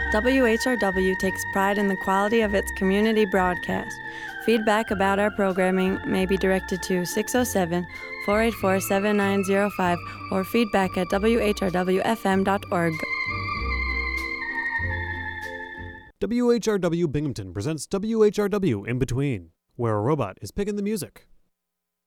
WHRW takes pride in the quality of its community broadcast. Feedback about our programming may be directed to 607-484-7905 or feedback at whrwfm.org. WHRW Binghamton presents WHRW In Between, where a robot is picking the music.